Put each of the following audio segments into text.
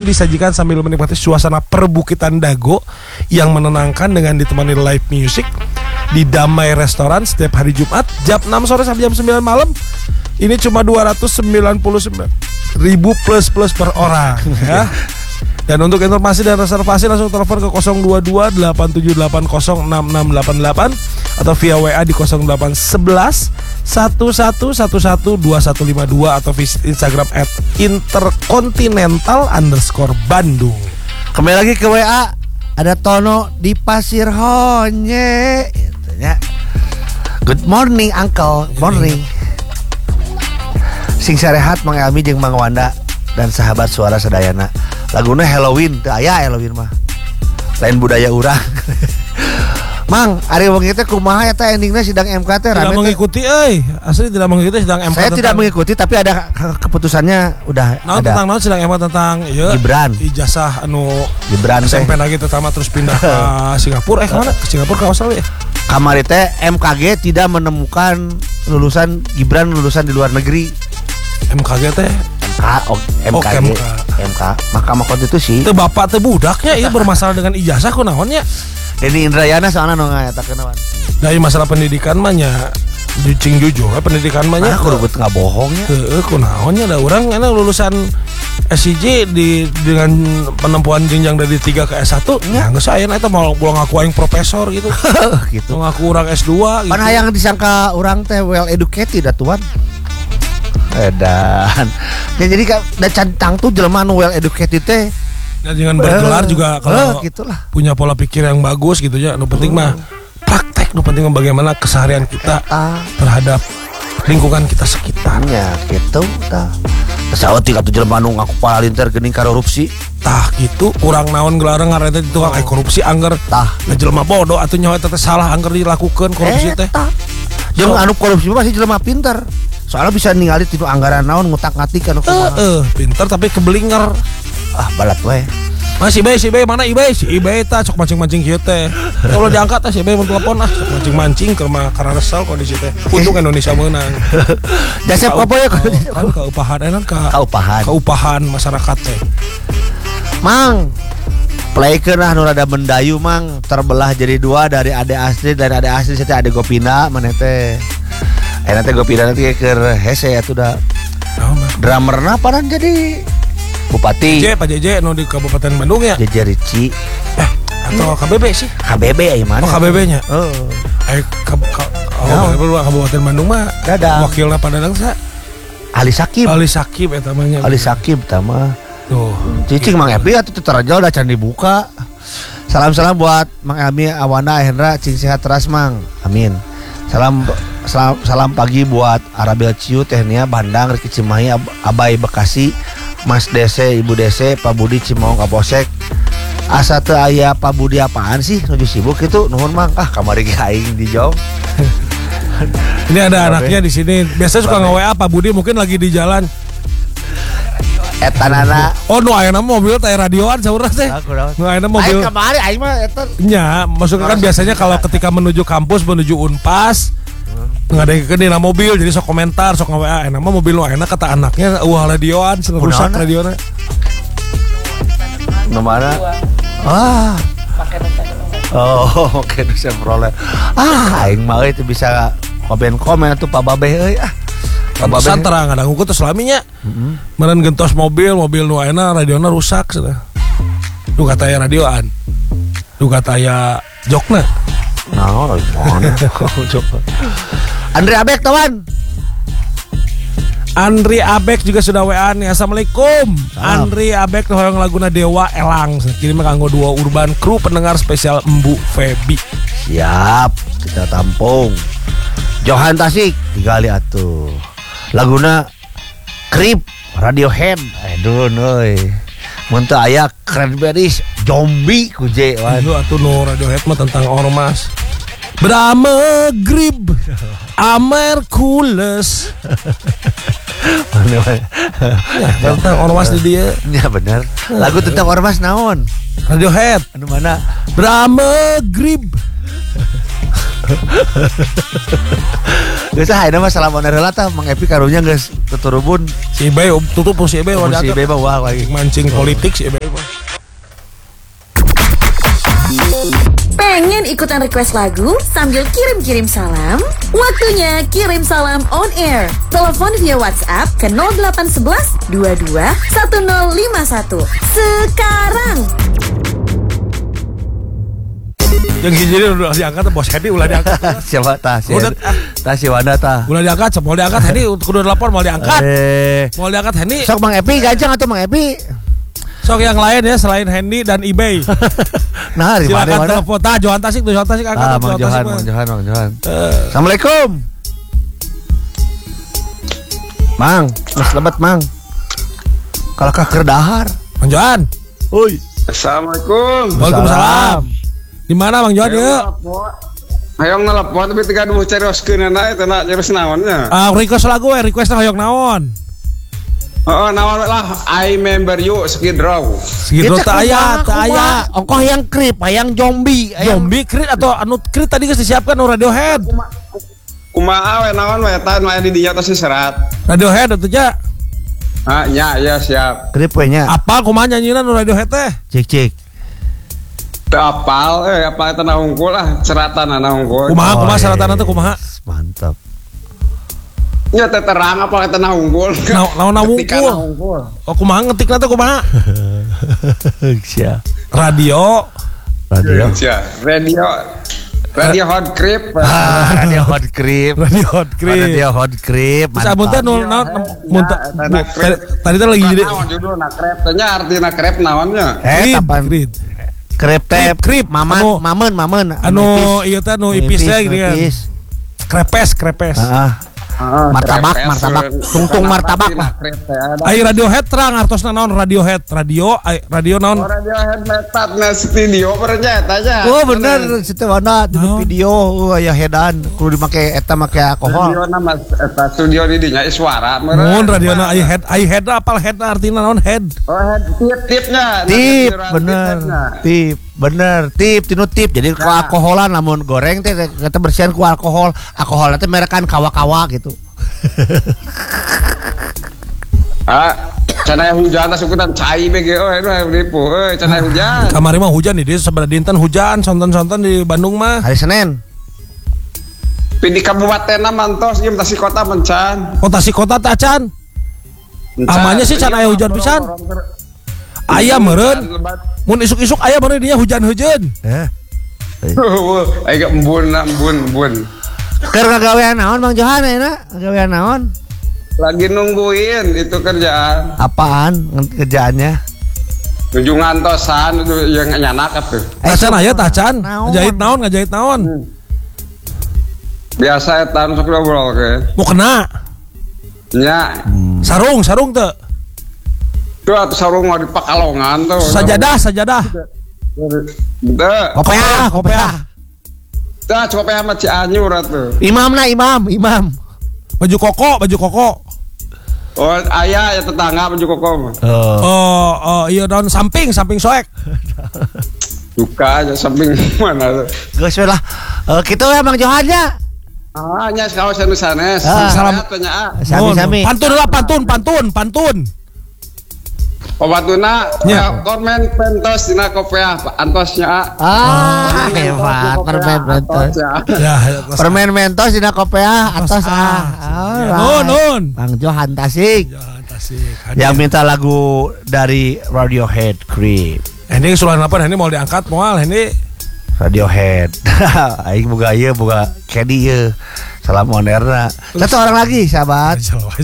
disajikan sambil menikmati suasana perbukitan Dago yang menenangkan dengan ditemani live music di Damai Restoran setiap hari Jumat jam 6 sore sampai jam 9 malam. Ini cuma 299.000 plus per orang ya. Dan untuk informasi dan reservasi langsung telepon ke 022 8780 6688 atau via WA di 0811 11112152 atau visit Instagram @intercontinental_Bandung. Kembali lagi ke WA. Ada Tono di Pasir Honye. Good morning Uncle. Morning. Sing sarehat Mang Elmi jeung Mang Wanda dan sahabat suara sedayana. Laguna Halloween, teu aya Halloween mah. Lain budaya urang. Mang, ari wong teh kumaha eta endingna sidang MK teh rame. Tidak mengikuti euy, asli tidak mengikuti sidang MK. Saya tidak mengikuti tapi ada keputusannya udah ada. Tentang naon sidang MK tentang Gibran. Ijazah anu Gibran SMP lagi terutama terus pindah ke Singapura. Kemana? Ke Singapura ke Australia. Kamari teh MKG tidak menemukan lulusan Gibran lulusan di luar negeri. MKG teh MK Mahkamah Konstitusi. Teu bapak teu budaknya ieu bermasalah dengan ijazah kunaonnya. Denny Indrayana soalna nu ngayatakeun naon. Dari masalah pendidikan mah nya jujur pendidikan mah nya kudu enggak bohongnya. Heeh kunaonnya da urang enak lulusan SIJ dengan penempuan jenjang dari 3 ke S1 ya geus aya eta mau ngaku aing profesor gitu. Gitu. Ngaku urang S2 gitu. Pan hayang disangka urang teh well educated atuan. Edan. Ya jadi da cantang tuh jelema nu well educated teh. Ya dengan bergelar juga kalau gitulah. Punya pola pikir yang bagus gitu ya. Nu penting mah praktek, nu penting mah bagaimana keseharian kita terhadap lingkungan kita sekitarnya gitu tah. Saeutik atuh jelema nu ngaku palinter geuning korupsi. Tah gitu urang naon gelarang ngaranna teh tukang korupsi angger tah. Jelema bodoh atuh nyawa teh salah angger dilakukeun korupsi teh. Jeung anu korupsi mah pasti jelema pinter. Soalnya bisa ningali tipe anggaran naon ngutak-ngatik anu kumaha. Pinter tapi kebelinger. Balat we. Si Ibe mana Ibe? Si Ibe tah cok mancing-mancing kieu teh. Kalau diangkat tah si Ibe mun telepon cok mancing-mancing ke mah karena resal kondisi teh. Untung Indonesia menang. Dasep apa ya kan kaupahan enak kaupahan masyarakat teh. Mang, playkeun anu rada mendayu Mang, terbelah jadi 2 dari Ade Asri dan Ade Asri teh Ade Gopina maneh teh. Nanti gue pindah nanti ke hese atuh da. Drummer naparan jadi Bupati. Pak JJ nu di Kabupaten Bandung ya. JJ Ricci. Atau KBB sih. KBB aya mana? Oh KBB-nya. Kabupaten Bandung mah wakilna Padadang sa Ali Sakib eta mah nya. Ali Sakib eta mah. Tuh. Cicing Mang Epi atuh terajal da can dibuka. Salam-salam buat Mang Ami Awana Hendra cing sehat teras Mang. Amin. Salam pagi buat Arabel Ciu Tehnia Bandang Riki Cimahi Abai Bekasi Mas Dese Ibu Dese Pak Budi Cimaung Kaposek asa teu aya Pak Budi apaan sih nuju sibuk itu nuhun Mang kamari ge aing dijawab. Ini ada anaknya di sini biasa suka nge-WA Pak Budi mungkin lagi di jalan. Etanana. Oh nu ayeuna mobil teh radioan saurang teh. Nu ayeuna mobil. Aing kamari aing mah eta. Nya, maksudnya kan biasanya kalau ketika menuju kampus menuju Unpas ngadengkeun dina mobil jadi sok komentar sok nge-WA enak mah mobil nu ayeuna kata anaknya radioan rusak radiona. Nu mana? Oke bisa peroleh. Aing mah itu bisa komen tuh Pak Babeh euy Pantesan terang ada nguku terus selaminya. Meureun gentos mobil nu ayeuna radiona rusak cenah. Nu kata aya radioan. Nu kata aya jokna. Nah, Andri Abek tawan. Andri Abek juga sudah WA nih. Assalamualaikum. Andri Abek hoyong laguna Dewa Elang. Kirim kanggo 2 urban crew pendengar spesial Embu Febi. Siap, kita tampung. Johan Tasik tigali atuh. Laguna Creep Radiohead. Aduh euy. Mun teu aya Cranberries zombie ku je wan. Itu atuh no Radiohead mah tentang ormas. Brahma Grib Amer Kules. Tentang ormas di dia. Ya benar. Lagu tentang ormas naon? Radiohead. Anu mana? Brahma Grib. Geus hayeuna mah salam oner heula tah Mang Epi karunya geus Tuturubun. Si Ibe tutup si Ibe Si Ibe bawa lagi. mancing politik si Ibe. Pengen ikutan request lagu sambil kirim-kirim salam? Waktunya kirim salam on air. Telepon via WhatsApp ke 0811 22 1051. Sekarang. Yang hiji udah diangkat bos Hedi ulah diangkat. Siapa tah? Udah, Si Wanda tah. ulah diangkat, mau diangkat Hedi kudu telepon mau diangkat. Mau diangkat Hedi. Sok Mang Epi gajang atau Mang Epi? Sok yang lain ya selain Hendy dan eBay. Nah, di Silakan mana? telepon. Johan Tasik angkat. Mang Johan. Assalamualaikum. Mang, mas lebat Mang. Kalau keur dahar. Mang Johan. Oi. Assalamualaikum. Waalaikumsalam. Di mana Mang Johan ya? Hayong nelpon tapi tiga dulu carioskeun na eta na ceros naonnya. Request lagu requestna hoyong naon? Oh, naon lah I remember you Skid Row. Segitu tak aya. Ongkoh yang krip, yang zombie, Zombie Creed atau anu Creed tadi geus disiapkan no Radiohead. Kumaha we naon we eta nu aya di dinya teh serat. Radiohead atuh ja. Ah, ya siap. krip we nya. Apa kumaha nyanyina nu Radiohead teh? Cik. Teu apal apa eta na hungkul lah seratan na hungkul. Kumaha syaratan teh kumaha? Mantap. Nya teh terang apa eta na hungkul. Naon wungkul. Oh kumaha ngetikna teh kumaha? Sia. Radio. Ya, radio hot creep. Radio hot krip. Radiohead Creed. Radio hot krip. Terus abun teh nu naon tadi teh lagi jadi Naon judulna creep teh nya artina creep naonnya? Creed. Krip teh. Krip. Mamen. Anu ieu teh nu ipis teh gini kan. Krepes. Martabak. Tungtung martabak lah. Ai Radiohead terang artosna naon Radiohead. Radio naon? Radiohead metat na studio berenya eta nya. Oh bener, situ mana di video aya hedan kudu dimake eta make alkohol. Studio nama eta studio di dinya suara meureun. Mun radiona ai head apal head artina naon head. Oh, tipnya. Tip bener tinu tip jadi ku alkoholan lamun goreng teh kita bersihan ku alkohol teh merekan kawa-kawa gitu. Cenah hujan sukutan cai bege lipu cenah hujan. Kamari mah hujan di dieu sabada dinten hujan sonton-sonton di Bandung mah. Hari Senin. Di kabupaten mantos ieu Tasik Kota mencan. Tasik Kota teh acan. Amanya sih can aya hujan pisan. Aya meureun. Mun isuk-isuk aya meureun dinya hujan-hujan. Aya embun. Keur ngagawean naon Bang Johan ayeuna? Ngagawean naon? Lagi nungguin itu kerjaan. Apaan kerjaannya? Nuju ngantosan yang nyanak atuh. Tacan aya tacan. Ngajahit naon? Biasa eta sok ngobrol ke. Mau kena. Nya. Sarung teu. Tuh atuh sarung mah di Pakalongan tuh. Sajadah. Teu. Kopiah. Tah coba ya mah Cianjur atuh. Imam. Baju koko. Oh, aya ya tetangga baju koko mah. Oh, iya daun samping soek. Duka aja samping mana tuh. Geus we lah. Kitu ya Bang Johan ya. Nya kaos anu sanes. Salam tanya. Sami. Pantun lah pantun. Obatuna Ya. Kormen pentos dina kopiah antosnya. Hebat. Permen mentos. Ya, Permen mentos dina kopiah atas Nun. Bang Johan Tasik. Johan Tasik. Yang minta lagu dari Radiohead Creep. Ini kesulitan apa? Ini mau diangkat moal ini. Radiohead. Aing boga ieu boga Kedi ieu. Salam moderna. Satu orang lagi sahabat.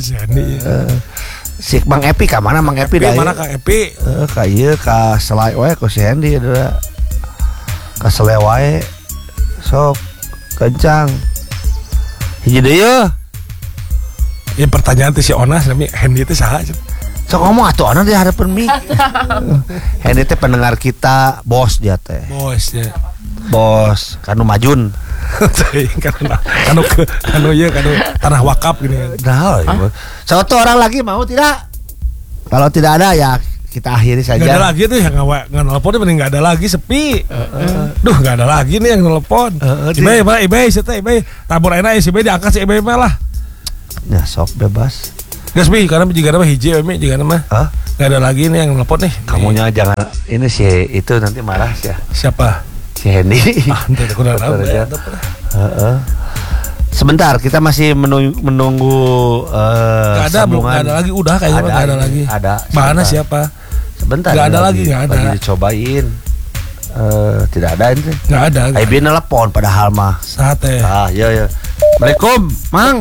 Si Bang Epi ka mana Bang Epi Mana Kang Epi? Ka ieu ka Selai wae ku si Hendy adalah. Ka Selai wae. Sok kencang. Hiji deui yeuh. Ya pertanyaan teh si Onas nami Hendy teh saha? Sok ngomong atuh ana di harapan mik. Hendy teh pendengar kita, bos dia teh. Bos ya. Bos kanu majun. Kanu tanah wakaf gini kan. Nah, satu orang lagi mau tidak? Kalau tidak ada ya kita akhiri saja. Gak ada lagi tuh yang nggak nelpon mending nggak ada lagi sepi. Duh nggak ada lagi nih yang nelpon. Ibe tabur enak si Ibe diangkat si Ibe lah. Ya sok bebas. Gas bi, karena jika nama hiji, jika nama. Hah? Gak ada lagi nih yang nelfon nih. Kamunya jangan ini sih itu nanti marah sih ya. Siapa? Si Hendy. Nanti aku udah tahu. Heeh. Sebentar, kita masih menunggu Gak ada, belum sambungan. gak ada lagi. Udah kayaknya gak ada lagi. Ada. Mana sebentar. siapa? Sebentar. Gak ada lagi, gak ada. Lagi dicobain. Tidak ada ini. Gak ada. Aibi nelpon padahal mah. Sate. Ah, iya. Assalamualaikum, Mang.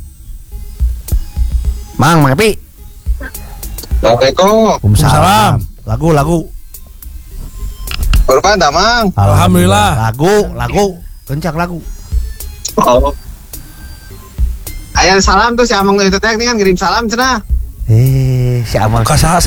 Mang Epi. Assalamualaikum. Waalaikumsalam. Lagu. Kurban damang. Alhamdulillah. Lagu. Kencang lagu. Oh. Ayah salam tuh si Amang itu teh kan ngirim salam cenah. Si Amang. Kasaha.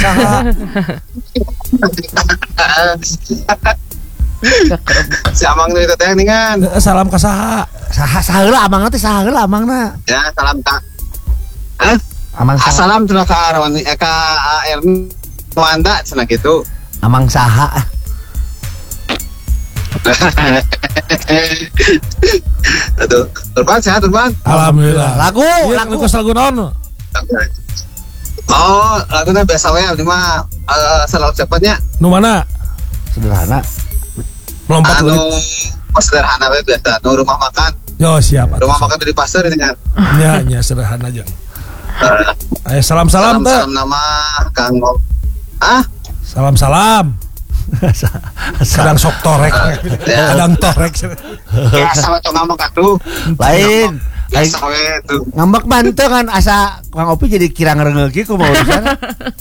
Si Amang itu teh kan. Salam kasaha. Saheula Amang teh saheula Amangna. Ya salam tak. Hah? Amang saha. Salam cenah ka Arwani ka Erni Wanda cenah gitu. Amang saha. Aduh, Turban sehat Turban. Alhamdulillah. Lagu. Request lagu naon? Oh, lagunya biasa we di mah selalu cepatnya. Nu mana? Sederhana. Melompat Anu kulit. sederhana we biasa. Nu rumah makan. Yo siap. Rumah makan di pasar ini kan. Nya sederhana aja. Ayo salam teh. Salam nama Kang Ngom. Ah? Salam. Kadang sok torek. Kadang torek. Ya sama tuh ngambek atuh. Lain. Biasa we tuh. Ngambek bantu kan asa Kang Opi jadi kirang rengeuki ku mau di sana.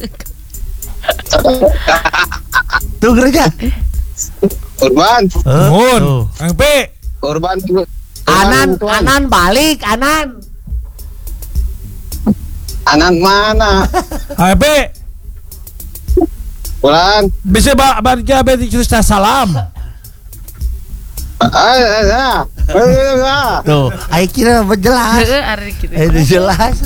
Tuh gereja. Kurban. Mun. Tuh. Kang P. Kurban. Anan balik, Anan. Anan mana? Ayo P. Bulan. Bisa baca cerita salam. Tuh, ayo kira jelas. Ari gitu. Itu jelas.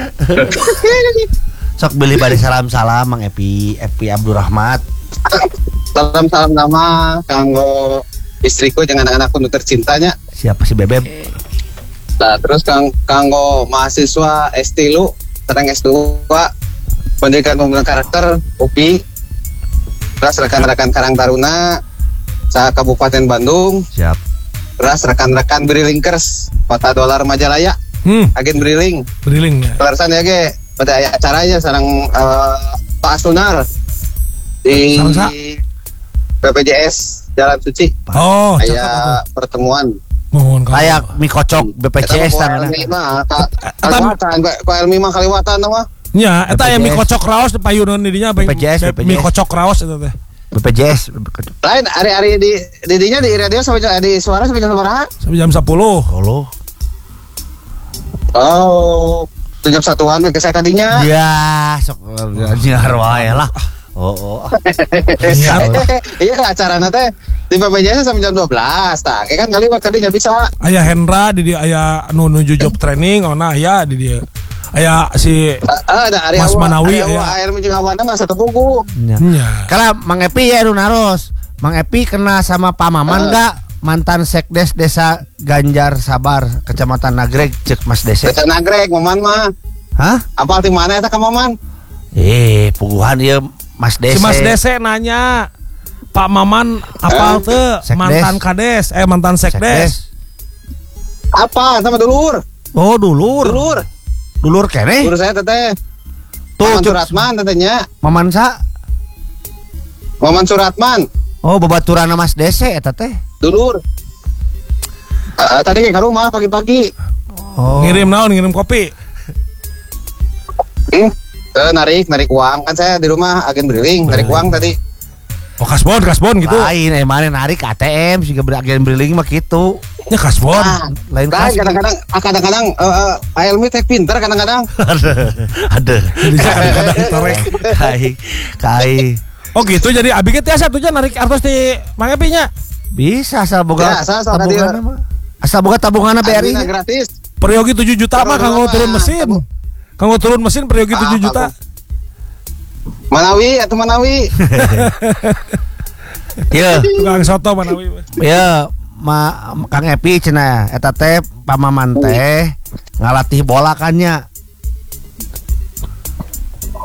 Sok beli bari salam-salam Mang Epi Abdurrahmat. Salam nama kanggo istriku dengan anak-anakku nu tercintanya. Siapa si Bebeb? Nah, terus kanggo mahasiswa S3 sedang S2 pendidikan pembangunan karakter UPI. Terus rekan-rekan Karang Taruna sa Kabupaten Bandung. Siap. Terus rekan-rekan Brilingkers Kota Dolar Majalaya. Agen Briling. Briling ya. Pelasan ya ge pada aya acaranya sareng Pak Sunar di Sareng sa? BPJS Jalan Suci. Oh, cakep Aya atuh. pertemuan. Mohon Kayak mie kocok BPJS Eta tangana. mah kaliwatan, Pak Elmi mah kaliwatan mah. Nya, eta aya mie BPJS. kocok raos di payunan didinya apa? BPJS. Mie kocok raos eta teh. BPJS. Lain hari-hari di dinya di radio sampai di suara sampai jam berapa? Sampai jam 10. Halo. Oh, jam satuan ke saya tadinya. Ya, sok nyiar wae lah. Oh. Iya acara teh di BPJS sampai jam 12 tah. Kayak kan kali tadinya bisa. Aya Hendra di dia aya nu nuju job training ona aya di dia. Aya si Ada hari Mas Manawi, ya. air minjem awana mah satu buku. Nya. Kalau Mang Epi ya Runaros. Mang Epi kena sama Pak Maman enggak? Mantan Sekdes Desa Ganjar Sabar, Kecamatan Nagreg, cek Mas Dese. Desa Nagreg, Maman mah. Hah? Apal di mana eta ka Maman? Puguhan ieu Mas Dese. Si Mas Dese nanya, Pak Maman apal teu Sekdes. mantan Kades, mantan Sekdes. Apa sama dulur? Oh, dulur. Dulur kene. Dulur saya teteh. Tuh, Maman Cuk. Suratman tetehnya. Maman sa? Maman Suratman. Oh, babaturana Mas Dese eta teh. Dulur. Tadi ke rumah pagi-pagi. Oh. Ngirim naon, ngirim kopi. Narik uang kan saya di rumah agen Briling narik uang tadi. Oh, kasbon gitu. Lain mana narik ATM siga beragen briling mah kitu. Ya kasbon. Lain Kan kas. kadang-kadang Ailmi teh pinter kadang-kadang. Ada. Jadi kadang-kadang ditorek. Kai. Oh gitu, jadi abi teh satunya narik artos di Mang Epi nya. Bisa asal boga Ya, asal tabungan mah. Asal boga tabungan BRI. Admina gratis. Periogi 7 juta mah kanggo turun mesin. Kanggo turun mesin periogi 7 juta. Manawi atau Manawi. Iya. Tukang soto mana wi. Ya, Kang Epi cenah eta teh pamaman teh ngalatih bola kan nya.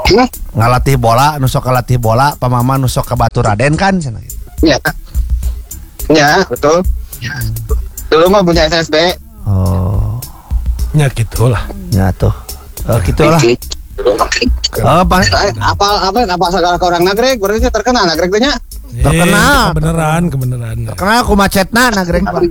ngalatih bola, nusok ngalatih bola, pamama nusok ke Batu Raden kan cenah gitu. Ya. Ya, betul. Dulu mah punya SSB. Oh, Ya gitulah. ya tuh. Gitulah. Oh, Apa segala ke orang Nagreg, berarti terkenal Nagreg teh nya. Terkenal. Kebenaran. Karena aku macetna nagreg Pak.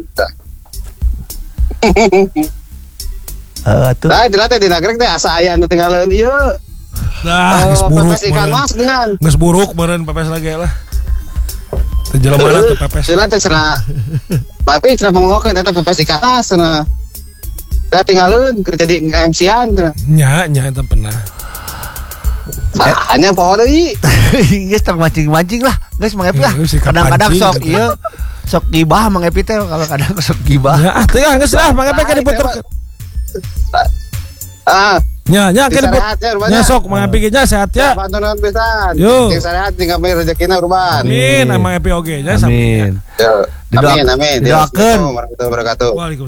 Tuh. Nah, dilatih di Nagreg teh asa aya nu tinggalin ieu. Nah, geus buruk. Pepes ikan mas dengan. Geus buruk meureun pepes lagi lah. Teu jelema teh pepes. Dilatih cenah. Tapi cenah mengokeun eta pepes ikan mas cenah. Da tinggalin kerja di MC-an cenah. Nya eta pernah. Hanya poho deui. Geus tong mancing-mancing lah. Geus Mang Epi lah. Ya, geus Kadang-kadang pancing, sok gitu. ieu sok gibah Mang Epi teh kalau kadang sok gibah. Ya teu geus lah mangga ka diputer. Nya ka diputer. Nya sok Mang Epi ge nya sehat ya. Pantunan pisan. Yo. Sing sehat tinggal beri rezekina urban. Amin, Mang Epi oge nya. Amin. Yo. Amin. Didoakeun. Assalamualaikum warahmatullahi wabarakatuh. Waalaikumsalam.